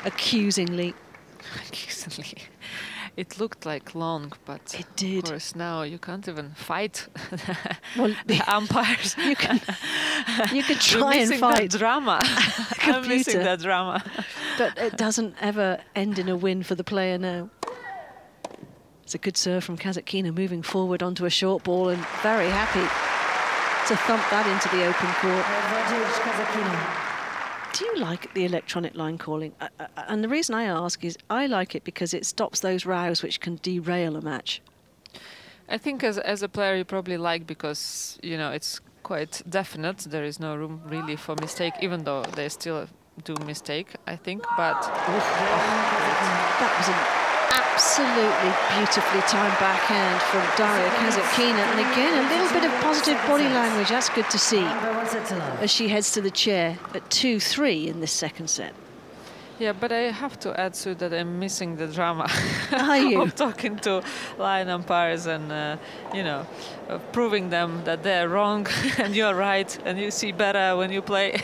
accusingly. Accusingly. It looked like long, but it did. Of course, now you can't even fight Well, the umpires. You can try and fight. The drama. I'm missing that drama. But it doesn't ever end in a win for the player now. It's a good serve from Kasatkina, moving forward onto a short ball and very happy to thump that into the open court. Do you like the electronic line calling? And the reason I ask is I like it because it stops those rows which can derail a match. I think as a player you probably like because, you know, it's quite definite. There is no room really for mistake, even though they still do mistake, I think. But that was an absolutely beautifully timed backhand from Daria Kasatkina. And again, a little bit of positive body language. That's good to see as she heads to the chair at 2-3 in this second set. Yeah, but I have to add, Sue, that I'm missing the drama. Are you? Of talking to line umpires and, you know, proving them that they're wrong and you're right and you see better when you play.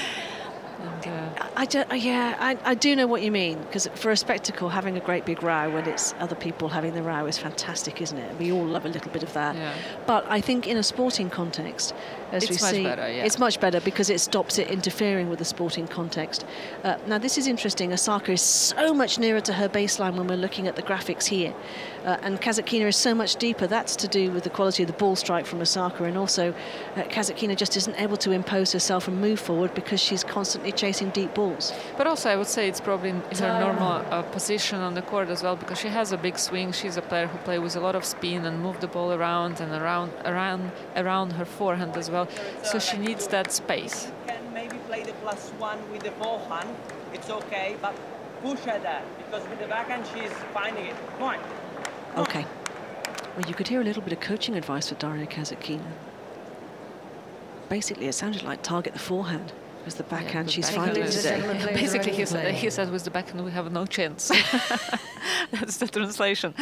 I do know what you mean, because for a spectacle, having a great big row when it's other people having the row is fantastic, isn't it? We all love a little bit of that. Yeah. But I think in a sporting context, as we see, better, yeah. It's much better because it stops it interfering with the sporting context. Now, this is interesting. Osaka is so much nearer to her baseline when we're looking at the graphics here. And Kasatkina is so much deeper. That's to do with the quality of the ball strike from Osaka, and also Kasatkina just isn't able to impose herself and move forward because she's constantly chasing deep balls. But also I would say it's probably in her normal position on the court as well, because she has a big swing. She's a player who plays with a lot of spin and move the ball around and around her forehand as well. So she needs that space. You can maybe play the +1 with the forehand. It's okay, but push her there, because with the backhand she's finding it. Come on. Okay. Well, you could hear a little bit of coaching advice for Daria Kasatkina. Basically, it sounded like target the forehand. Because the backhand she's finding today. Basically, he said with the backhand we have no chance. That's the translation.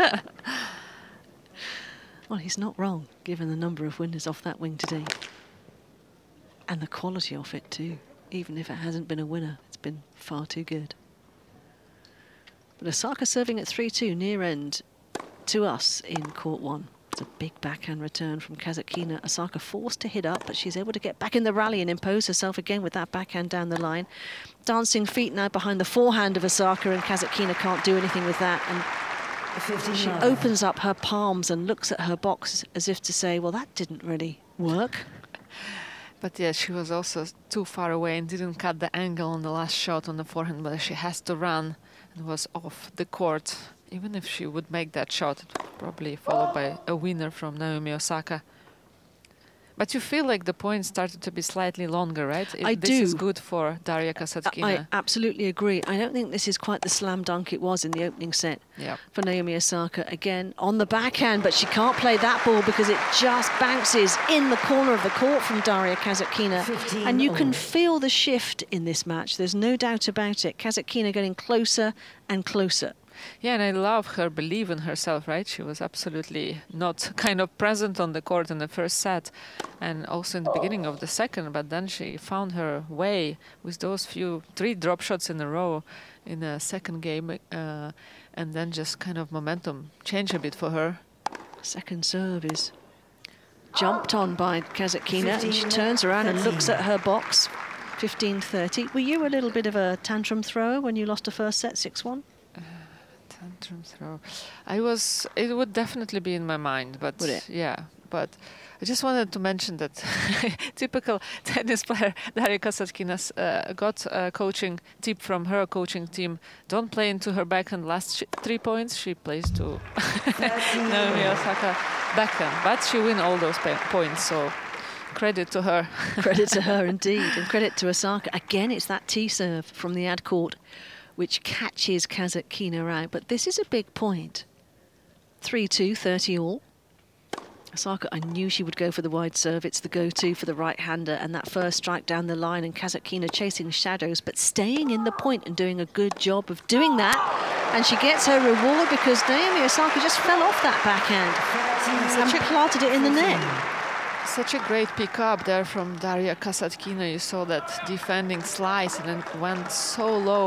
Well, he's not wrong, given the number of winners off that wing today. And the quality of it, too. Even if it hasn't been a winner, it's been far too good. But Osaka serving at 3-2, near end to us in court one. It's a big backhand return from Kasatkina. Osaka forced to hit up, but she's able to get back in the rally and impose herself again with that backhand down the line. Dancing feet now behind the forehand of Osaka, and Kasatkina can't do anything with that. And she opens up her palms and looks at her box as if to say, well, that didn't really work. But yeah, she was also too far away and didn't cut the angle on the last shot on the forehand, but she has to run and was off the court. Even if she would make that shot, it would probably followed by a winner from Naomi Osaka. But you feel like the points started to be slightly longer, right? I do. This is good for Daria Kasatkina. I absolutely agree. I don't think this is quite the slam dunk it was in the opening set for Naomi Osaka. Again, on the backhand, but she can't play that ball because it just bounces in the corner of the court from Daria Kasatkina. And you can feel the shift in this match. There's no doubt about it. Kasatkina getting closer and closer. Yeah, and I love her belief in herself, right? She was absolutely not kind of present on the court in the first set and also in the beginning of the second, but then she found her way with those 3 drop shots in a row in the second game, and then just kind of momentum changed a bit for her. Second serve is jumped on by Kasatkina, and she turns around and looks at her box. 15-30. Were you a little bit of a tantrum thrower when you lost a first set 6-1? Tantrum throw. It would definitely be in my mind, but yeah. But I just wanted to mention that typical tennis player Daria Kasatkina got a coaching tip from her coaching team. Don't play into her backhand last 3 points. She plays to Naomi Osaka backhand, but she win all those points. So credit to her. Credit to her indeed, and credit to Osaka. Again, it's that tee serve from the ad court which catches Kasatkina out. But this is a big point. 3-2, 30 all. Osaka, I knew she would go for the wide serve. It's the go-to for the right-hander, and that first strike down the line, and Kasatkina chasing shadows, but staying in the point and doing a good job of doing that. And she gets her reward because Naomi Osaka just fell off that backhand and planted it in the net. Such a great pick up there from Daria Kasatkina. You saw that defending slice and it went so low.